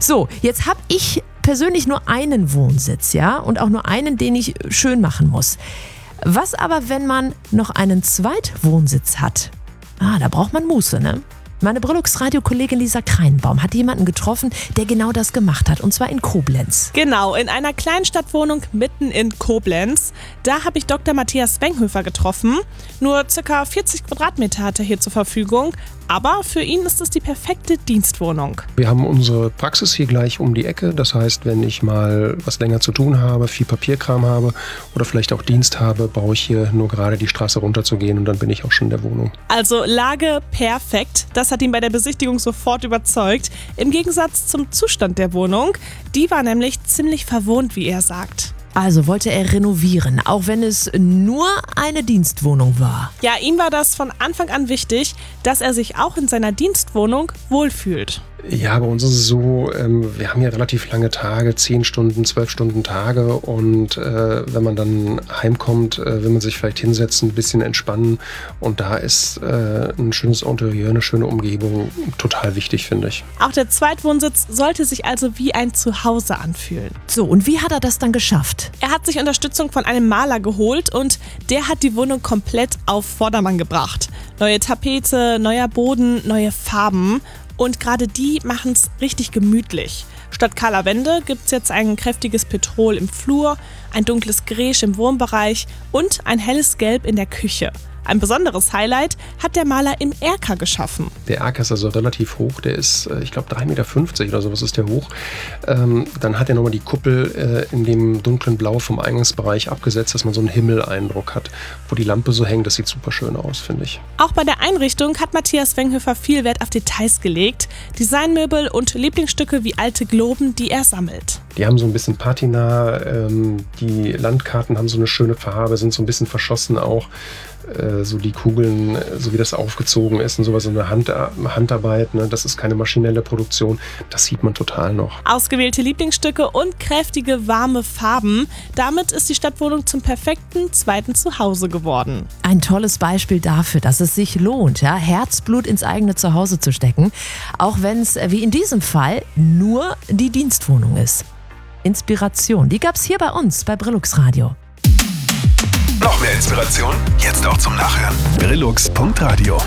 So, jetzt habe ich persönlich nur einen Wohnsitz, ja, und auch nur einen, den ich schön machen muss. Was aber, wenn man noch einen Zweitwohnsitz hat? Da braucht man Muße, ne? Meine Brillux-Radio-Kollegin Lisa Kreinbaum hat jemanden getroffen, der genau das gemacht hat, und zwar in Koblenz. Genau, in einer Kleinstadtwohnung mitten in Koblenz. Da habe ich Dr. Matthias Wenghöfer getroffen. Nur ca. 40 Quadratmeter hat er hier zur Verfügung. Aber für ihn ist es die perfekte Dienstwohnung. Wir haben unsere Praxis hier gleich um die Ecke. Das heißt, wenn ich mal was länger zu tun habe, viel Papierkram habe oder vielleicht auch Dienst habe, brauche ich hier nur gerade die Straße runter zu gehen und dann bin ich auch schon in der Wohnung. Also Lage perfekt. Das hat ihn bei der Besichtigung sofort überzeugt. Im Gegensatz zum Zustand der Wohnung. Die war nämlich ziemlich verwohnt, wie er sagt. Also wollte er renovieren, auch wenn es nur eine Dienstwohnung war. Ja, ihm war das von Anfang an wichtig, dass er sich auch in seiner Dienstwohnung wohlfühlt. Ja, bei uns ist es so, wir haben ja relativ lange Tage, 10 Stunden, 12 Stunden Tage und wenn man dann heimkommt, will man sich vielleicht hinsetzen, ein bisschen entspannen und da ist ein schönes Interieur, eine schöne Umgebung total wichtig, finde ich. Auch der Zweitwohnsitz sollte sich also wie ein Zuhause anfühlen. So, und wie hat er das dann geschafft? Er hat sich Unterstützung von einem Maler geholt und der hat die Wohnung komplett auf Vordermann gebracht. Neue Tapete, neuer Boden, neue Farben. Und gerade die machen es richtig gemütlich. Statt kahler Wände gibt es jetzt ein kräftiges Petrol im Flur, ein dunkles Grech im Wohnbereich und ein helles Gelb in der Küche. Ein besonderes Highlight hat der Maler im Erker geschaffen. Der Erker ist also relativ hoch, der ist, ich glaube, 3,50 Meter oder sowas ist der hoch. Dann hat er nochmal die Kuppel in dem dunklen Blau vom Eingangsbereich abgesetzt, dass man so einen Himmeleindruck hat, wo die Lampe so hängt. Das sieht super schön aus, finde ich. Auch bei der Einrichtung hat Matthias Wenghöfer viel Wert auf Details gelegt. Designmöbel und Lieblingsstücke wie alte Globen, die er sammelt. Die haben so ein bisschen Patina, die Landkarten haben so eine schöne Farbe, sind so ein bisschen verschossen auch. So die Kugeln, so wie das aufgezogen ist und sowas, so eine Handarbeit, ne? Das ist keine maschinelle Produktion, das sieht man total noch. Ausgewählte Lieblingsstücke und kräftige, warme Farben. Damit ist die Stadtwohnung zum perfekten zweiten Zuhause geworden. Ein tolles Beispiel dafür, dass es sich lohnt, ja, Herzblut ins eigene Zuhause zu stecken, auch wenn es, wie in diesem Fall, nur die Dienstwohnung ist. Inspiration, die gab's hier bei uns, bei Brillux Radio. Noch mehr Inspiration? Jetzt auch zum Nachhören. Brillux.radio